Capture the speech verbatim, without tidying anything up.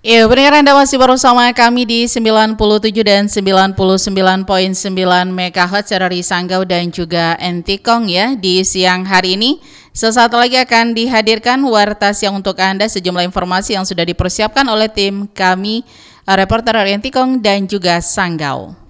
Ya, pendengar Anda masih bersama kami di sembilan puluh tujuh dan sembilan puluh sembilan koma sembilan megahertz dari Sanggau dan juga Entikong ya di siang hari ini. Sesaat lagi akan dihadirkan Warta Siang untuk Anda, sejumlah informasi yang sudah dipersiapkan oleh tim kami, reporter dari Entikong dan juga Sanggau.